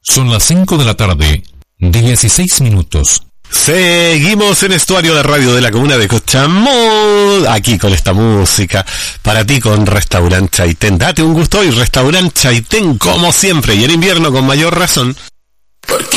Son las 5 de la tarde, 16 minutos. Seguimos en Estuario de Radio de la Comuna de Cochamó, aquí con esta música, para ti con Restaurante Chaitén. Date un gusto hoy, Restaurante Chaitén, como siempre, y en invierno con mayor razón.